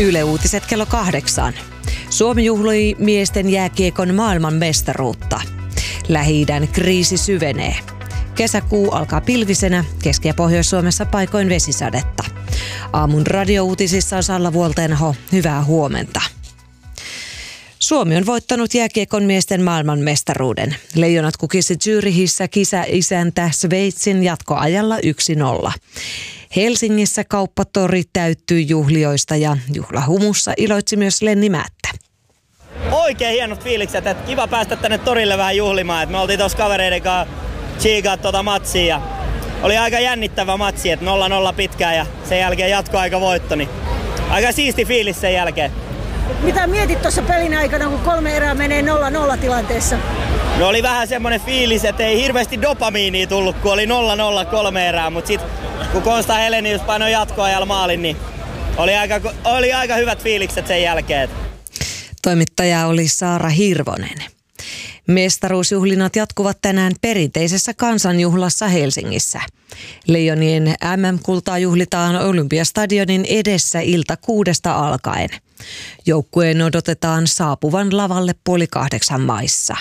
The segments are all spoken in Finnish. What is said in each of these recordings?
Yle Uutiset kello 8. Suomi juhlii miesten jääkiekon maailmanmestaruutta. Lähi-idän kriisi syvenee. Kesäkuu alkaa pilvisenä, Keski- ja Pohjois-Suomessa paikoin vesisadetta. Aamun radiouutisissa on Salla Vuoltenho. Hyvää huomenta. Suomi on voittanut jääkiekon miesten maailmanmestaruuden. Leijonat kukisi Zürichissä kisaisäntä Sveitsin jatkoajalla 1-0. Helsingissä kauppatori täyttyi juhlioista ja juhlahumussa iloitsi myös Lenni Määttä. Oikein hienot fiilikset, että kiva päästä tänne torille vähän juhlimaan. Me oltiin tuossa kavereiden kanssa tsiikaa matsia ja oli aika jännittävä matsi, että 0-0 pitkään ja sen jälkeen jatkoaika voitto. Niin aika siisti fiilis sen jälkeen. Mitä mietit tuossa pelin aikana, kun 3 erää menee 0-0 tilanteessa? No oli vähän semmoinen fiilis, että ei hirveästi dopamiinia tullut, kun oli 0-0 3 erää, mutta sitten kun Konsta Helenius painoi jatkoajalla maalin, niin oli aika hyvät fiilikset sen jälkeen. Toimittaja oli Saara Hirvonen. Mestaruusjuhlinat jatkuvat tänään perinteisessä kansanjuhlassa Helsingissä. Leijonien MM-kultaa juhlitaan Olympiastadionin edessä ilta 6 alkaen. Joukkueen odotetaan saapuvan lavalle 7:30 maissa.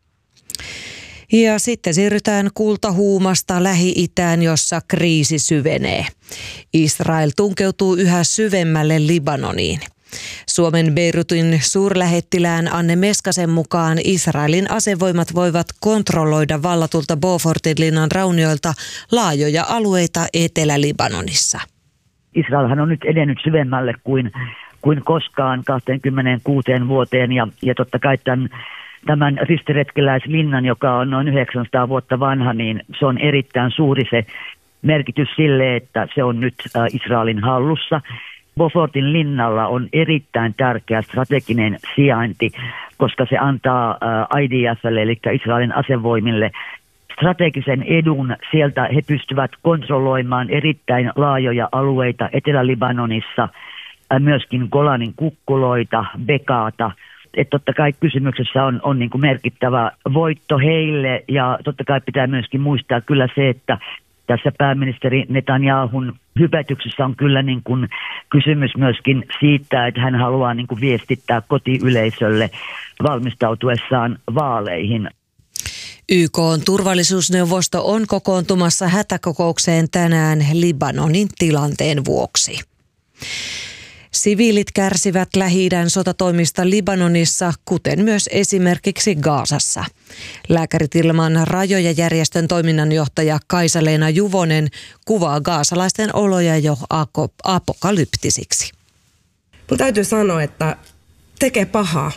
Ja sitten siirrytään kultahuumasta Lähi-itään, jossa kriisi syvenee. Israel tunkeutuu yhä syvemmälle Libanoniin. Suomen Beirutin suurlähettilään Anne Meskasen mukaan Israelin asevoimat voivat kontrolloida vallatulta Beaufortin linnan raunioilta laajoja alueita Etelä-Libanonissa. Israelhan on nyt edennyt syvemmälle kuin koskaan 26 vuoteen ja totta kai tämän ristiretkeläislinnan, joka on noin 900 vuotta vanha, niin se on erittäin suuri se merkitys sille, että se on nyt Israelin hallussa. Beaufortin linnalla on erittäin tärkeä strateginen sijainti, koska se antaa IDF:lle eli Israelin asevoimille strategisen edun. Sieltä he pystyvät kontrolloimaan erittäin laajoja alueita Etelä-Libanonissa, myöskin Golanin kukkuloita, Bekaata. Että totta kai kysymyksessä on niin kuin merkittävä voitto heille ja totta kai pitää myöskin muistaa kyllä se, että tässä pääministeri Netanyahun hypätyksessä on kyllä niin kuin kysymys myöskin siitä, että hän haluaa niin kuin kotiyleisölle valmistautuessaan vaaleihin. YK:n turvallisuusneuvosto on kokoontumassa hätäkokoukseen tänään Libanonin tilanteen vuoksi. Siviilit kärsivät Lähi-idän sotatoimista Libanonissa, kuten myös esimerkiksi Gazassa. Lääkärit ilman rajoja -järjestön toiminnanjohtaja Kaisa-Leena Juvonen kuvaa gazalaisten oloja jo apokalyptisiksi. Mun täytyy sanoa, että tekee pahaa.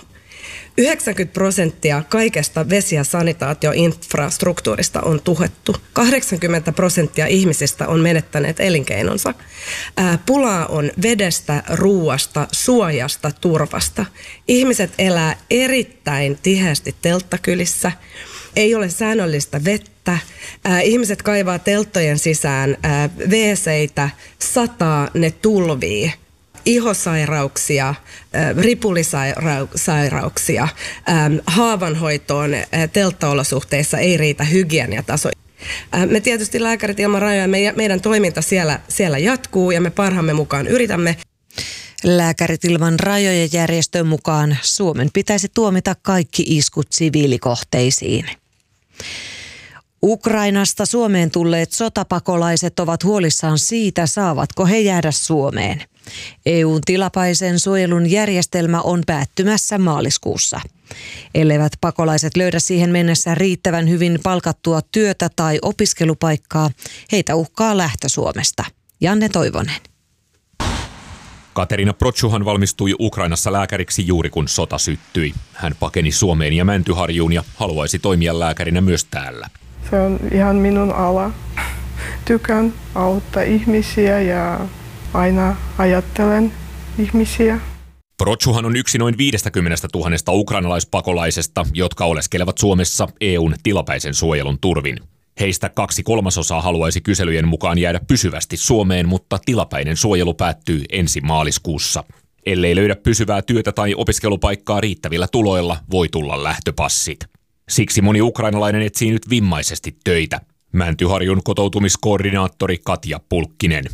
90% kaikesta vesi- ja sanitaatioinfrastruktuurista on tuhottu. 80% ihmisistä on menettäneet elinkeinonsa. Pulaa on vedestä, ruuasta, suojasta, turvasta. Ihmiset elää erittäin tiheästi telttakylissä. Ei ole säännöllistä vettä. Ihmiset kaivaa telttojen sisään WC-tä, sataa, ne tulvii. Ihosairauksia, ripulisairauksia, haavanhoitoon telttaolosuhteissa ei riitä hygieniataso. Me tietysti Lääkärit ilman rajoja, meidän toiminta siellä jatkuu ja me parhaamme mukaan yritämme. Lääkärit ilman rajoja -järjestön mukaan Suomen pitäisi tuomita kaikki iskut siviilikohteisiin. Ukrainasta Suomeen tulleet sotapakolaiset ovat huolissaan siitä, saavatko he jäädä Suomeen. EU:n tilapäisen suojelun järjestelmä on päättymässä maaliskuussa. Elleivät pakolaiset löydä siihen mennessä riittävän hyvin palkattua työtä tai opiskelupaikkaa, heitä uhkaa lähtö Suomesta. Janne Toivonen. Katerina Prochuhan valmistui Ukrainassa lääkäriksi juuri kun sota syttyi. Hän pakeni Suomeen ja Mäntyharjuun ja haluaisi toimia lääkärinä myös täällä. Se on ihan minun ala. Tykän auttaa ihmisiä ja aina ajattelen ihmisiä. Prochuhan on yksi noin 50 000 ukrainalaispakolaisesta, jotka oleskelevat Suomessa EU:n tilapäisen suojelun turvin. Heistä 2/3 haluaisi kyselyjen mukaan jäädä pysyvästi Suomeen, mutta tilapäinen suojelu päättyy ensi maaliskuussa. Ellei löydä pysyvää työtä tai opiskelupaikkaa riittävillä tuloilla, voi tulla lähtöpassit. Siksi moni ukrainalainen etsii nyt vimmaisesti töitä. Mäntyharjun kotoutumiskoordinaattori Katja Pulkkinen.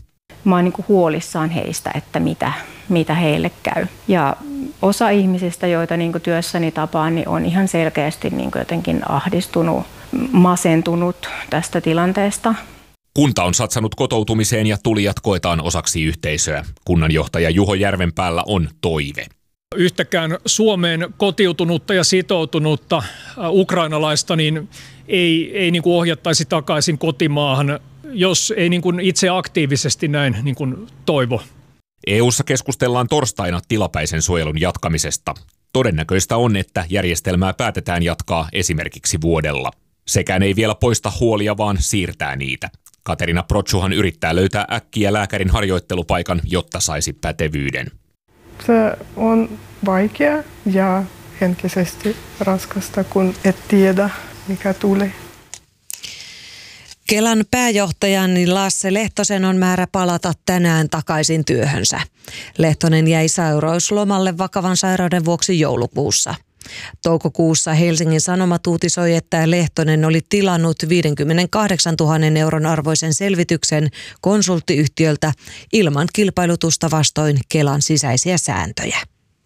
mä oon niin kuin huolissaan heistä, että mitä heille käy. Ja osa ihmisistä, joita niin kuin työssäni tapaan, niin on ihan selkeästi niin kuin jotenkin ahdistunut, masentunut tästä tilanteesta. Kunta on satsannut kotoutumiseen ja tulijat koetaan osaksi yhteisöä. Kunnanjohtaja Juho Järvenpäällä on toive. Yhtäkään Suomeen kotiutunutta ja sitoutunutta ukrainalaista niin ei niin kuin ohjattaisi takaisin kotimaahan, jos ei niin kuin itse aktiivisesti näin niin kuin toivo. EU:ssa keskustellaan torstaina tilapäisen suojelun jatkamisesta. Todennäköistä on, että järjestelmää päätetään jatkaa esimerkiksi vuodella. Sekään ei vielä poista huolia, vaan siirtää niitä. Katerina Protsuhan yrittää löytää äkkiä lääkärin harjoittelupaikan, jotta saisi pätevyyden. Se on vaikea ja henkisesti raskasta, kun et tiedä, mikä tulee. Kelan pääjohtajan Lasse Lehtosen on määrä palata tänään takaisin työhönsä. Lehtonen jäi sairauslomalle vakavan sairauden vuoksi joulukuussa. Toukokuussa Helsingin Sanomat uutisoi, että Lehtonen oli tilannut 58 000 euron arvoisen selvityksen konsulttiyhtiöltä ilman kilpailutusta vastoin Kelan sisäisiä sääntöjä.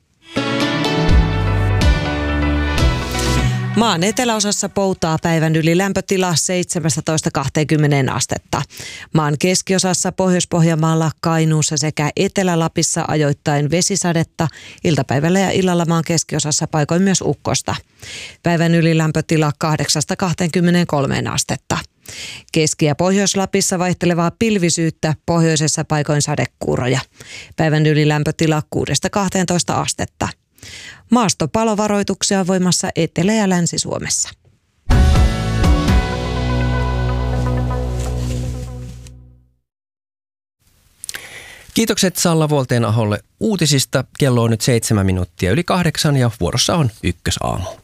Maan eteläosassa poutaa päivän yli lämpötila 17-20 astetta. Maan keskiosassa Pohjois-Pohjanmaalla, Kainuussa sekä Etelä-Lapissa ajoittain vesisadetta. Iltapäivällä ja illalla maan keskiosassa paikoin myös ukkosta. Päivän yli lämpötila 8-23 astetta. Keski- ja Pohjois-Lapissa vaihtelevaa pilvisyyttä, pohjoisessa paikoin sadekuuroja. Päivän yli lämpötila 6-12 astetta. Maastopalovaroituksia on voimassa Etelä- ja Länsi-Suomessa. Kiitokset Salla Volteen-aholle uutisista. Kello on nyt 7 minuuttia yli 8 ja vuorossa on Ykkösaamu.